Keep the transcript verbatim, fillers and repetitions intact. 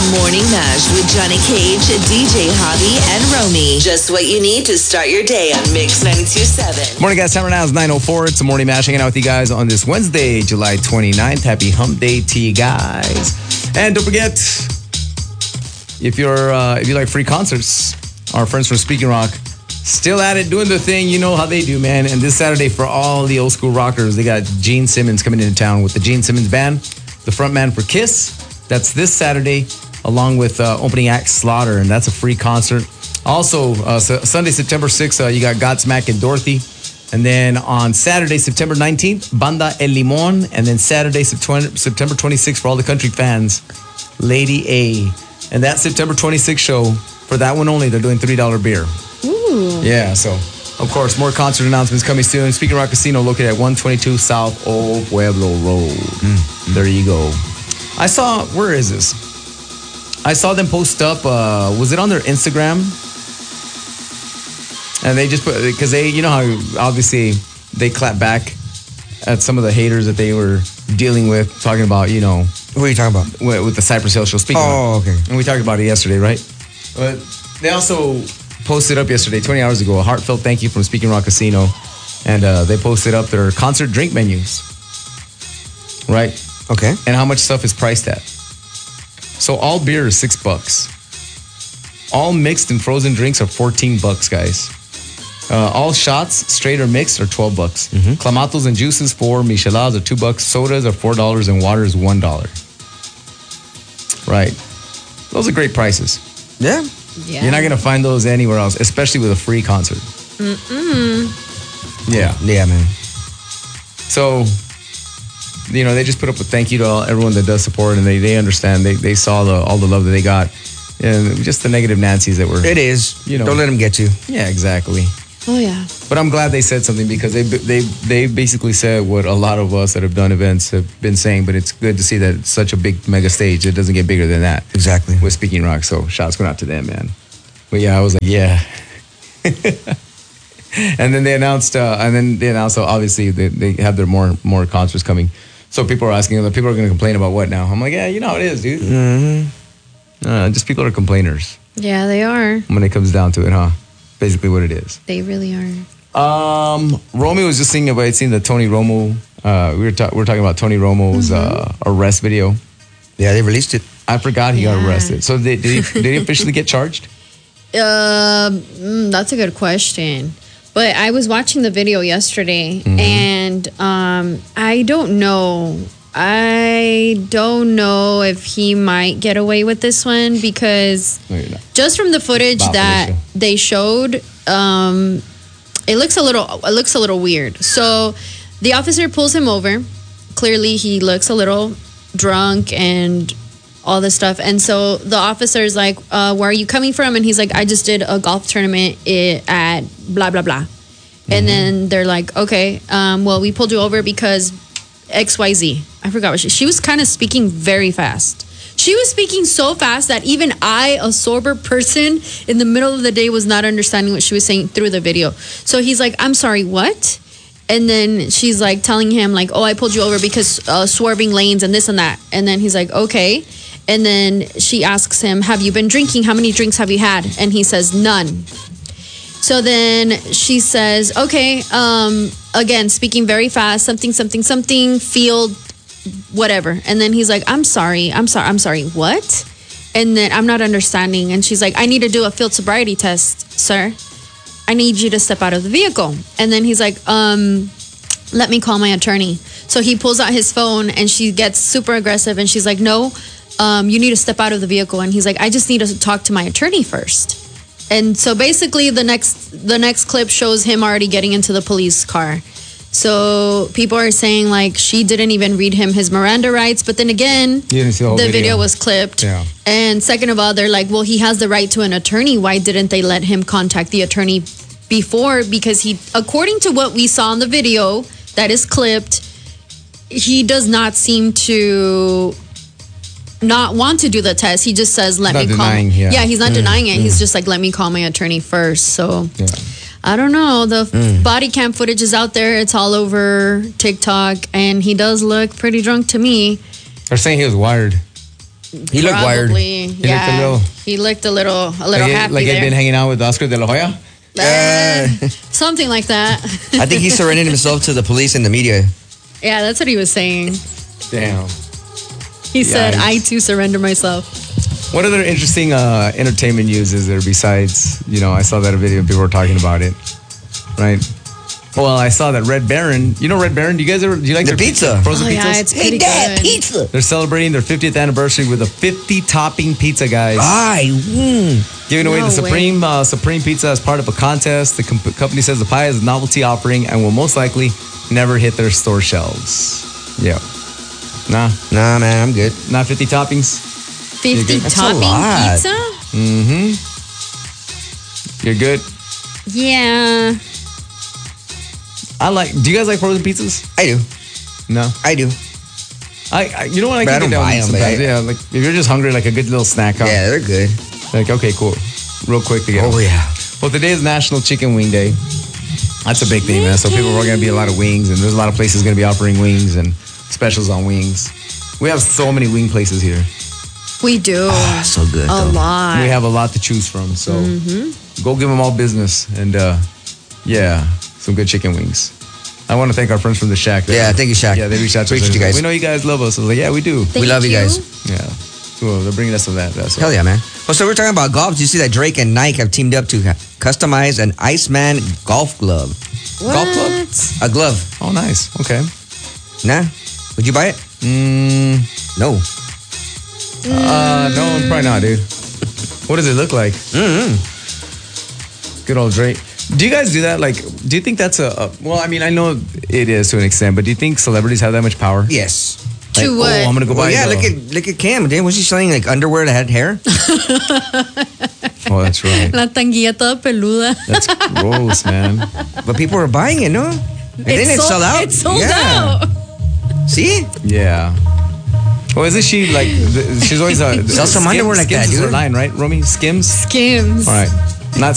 The Morning Mash with Johnny Cage, D J Hobby, and Romy. Just what you need to start your day on Mix ninety-two point seven. Morning, guys. Time right now is nine oh four. It's the Morning Mash, hanging out with you guys on this Wednesday, July twenty-ninth. Happy Hump Day to you guys. And don't forget, if you're uh, if you like free concerts, our friends from Speaking Rock still at it, doing the thing. You know how they do, man. And this Saturday, for all the old school rockers, they got Gene Simmons coming into town with the Gene Simmons Band, the front man for Kiss. That's this Saturday, along with uh, opening act Slaughter, and that's a free concert. Also, uh, so Sunday, September sixth, uh, you got Godsmack and Dorothy. And then on Saturday, September nineteenth, Banda El Limon. And then Saturday, September twenty-sixth, for all the country fans, Lady A. And that September twenty-sixth show, for that one only, they're doing three dollar beer. Ooh. Yeah, so, of course, more concert announcements coming soon. Speaking Rock Casino, located at one twenty-two South Old Pueblo Road. Mm-hmm. There you go. I saw, where is this? I saw them post up, uh, was it on their Instagram? And they just put, because they, you know how obviously they clap back at some of the haters that they were dealing with, talking about, you know. What are you talking about? With, with the Cypress Hill show. Speaking Oh, of, okay. And we talked about it yesterday, right? But they also posted up yesterday, twenty hours ago, a heartfelt thank you from Speaking Rock Casino. And uh, they posted up their concert drink menus. Right? Okay. And how much stuff is priced at. So all beer is six bucks. All mixed and frozen drinks are fourteen bucks, guys. Uh, all shots, straight or mixed, are twelve bucks. Mm-hmm. Clamatos and juices, four. Micheladas are two bucks. Sodas are four dollars, and water is one dollar. Right. Those are great prices. Yeah. Yeah. You're not gonna find those anywhere else, especially with a free concert. Mm-mm. Yeah. Yeah, man. So, you know, they just put up a thank you to all, everyone that does support, and they, they understand. They they saw the all the love that they got, and just the negative Nancy's that were. It is. You know. Don't let them get you. Yeah, exactly. Oh, yeah. But I'm glad they said something, because they they they basically said what a lot of us that have done events have been saying. But it's good to see that it's such a big mega stage. It doesn't get bigger than that. Exactly. With Speaking Rock, so shots going out to them, man. But yeah, I was like, yeah. And then they announced, uh, and then they announced, so obviously they, they have their more more concerts coming. So people are asking, people are going to complain about what now? I'm like, yeah, you know how it is, dude. Mm-hmm. Uh, just people are complainers. Yeah, they are. When it comes down to it, huh? Basically what it is. They really are. Um, Romy was just thinking about seeing the Tony Romo. Uh, we were ta- we were talking about Tony Romo's mm-hmm. uh, arrest video. Yeah, they released it. I forgot he yeah. got arrested. So did, did he did he officially get charged? Um, mm, that's a good question. But I was watching the video yesterday, mm-hmm. and um, I don't know. I don't know if he might get away with this one, because no, just from the footage Bob that Felicia. they showed, um, it looks a little it looks a little weird. So the officer pulls him over. Clearly, he looks a little drunk and all this stuff. And so the officer is like, uh, where are you coming from? And he's like, I just did a golf tournament at blah, blah, blah. Mm-hmm. And then they're like, okay, um, well, we pulled you over because X Y Z. I forgot what she... She was kind of speaking very fast. She was speaking so fast that even I, a sober person, in the middle of the day was not understanding what she was saying through the video. So he's like, I'm sorry, what? And then she's like telling him like, oh, I pulled you over because uh, swerving lanes and this and that. And then he's like, okay. And then she asks him, have you been drinking? How many drinks have you had? And he says, none. So then she says, okay, um, again, speaking very fast, something, something, something, field, whatever. And then he's like, I'm sorry, I'm sorry, I'm sorry, what? And then I'm not understanding. And she's like, I need to do a field sobriety test, sir. I need you to step out of the vehicle. And then he's like, um, let me call my attorney. So he pulls out his phone and she gets super aggressive and she's like, no, um, you need to step out of the vehicle. And he's like, I just need to talk to my attorney first. And so basically the next the next clip shows him already getting into the police car. So people are saying like she didn't even read him his Miranda rights. But then again, the, the video. video was clipped. Yeah. And second of all, they're like, well, he has the right to an attorney. Why didn't they let him contact the attorney before? Because he, according to what we saw in the video that is clipped, he does not seem to not want to do the test. He just says, let not me call. Denying, yeah. yeah, he's not mm, denying it. Mm. He's just like, let me call my attorney first. So yeah. I don't know. The mm. body cam footage is out there. It's all over TikTok. And he does look pretty drunk to me. They're saying he was wired. He looked wired. Probably, looked a yeah. little- he looked a little, a little Like, he- happy like he'd there. been hanging out with Oscar de la Hoya. Uh, something like that. I think he surrendered himself to the police and the media. Yeah, that's what he was saying. Damn. He said, Yikes. "I too surrender myself." What other interesting uh, entertainment news is there besides, you know, I saw that video, people were talking about it, right? Well, I saw that Red Baron, you know Red Baron, do you guys ever, do you like The their pizza. Frozen Oh pizzas? yeah, it's pretty good. pizza. They're celebrating their fiftieth anniversary with a fifty topping pizza, guys. Ay, mm. Giving away No the Supreme uh, Supreme Pizza as part of a contest. The com- company says the pie is a novelty offering and will most likely never hit their store shelves. Yeah. Nah, Nah, man, I'm good. not fifty toppings. Fifty That's a topping lot. pizza. Mm-hmm. You're good. Yeah. I like. Do you guys like frozen pizzas? I do. No. I do. I, I you know what I But I can don't get down buy with 'em, but sometimes. I- Yeah, like if you're just hungry, like a good little snack. Huh? Yeah, they're good. Like okay, cool. Real quick to get. Oh, yeah. Well, today is National Chicken Wing Day. That's a big thing, man. So people are going to be a lot of wings, and there's a lot of places going to be offering wings and specials on wings. We have so many wing places here. We do. Ah, so good. a though. lot. We have a lot to choose from. So Mm-hmm. go give them all business, and uh, yeah, some good chicken wings. I want to thank our friends from the Shack. Yeah, thank you, Shack. Yeah, they reached out to us. Appreciate you guys. We know you guys love us. I was like, yeah, we do. Thank We love you guys. Yeah. Cool. They're bringing us some of that. That's Hell yeah, man. Well, so we're talking about golf. Did you see that Drake and Nike have teamed up to customize an Iceman golf glove? What? Golf club? A glove. Oh, nice. Okay. Nah? Would you buy it? Mm, No. uh, no, probably not, dude. What does it look like? Mm-hmm. Good old Drake. Do you guys do that? Like, do you think that's a, a? Well, I mean, I know it is to an extent, but do you think celebrities have that much power? Yes. Like, To what? Oh, I'm gonna go Well, buy. yeah, the- look at look at Cam. Didn't was she selling like underwear that had hair? Oh, that's right. La tanguilla toda peluda. That's gross, man. But people were buying it, no? And then it sold, sold out. It sold Yeah. out. See? Yeah. Well, isn't she like? the- She's always uh, Sell some Skims- underwear like Skims that, is her dude. line, right, Romy? Skims. Skims. All right.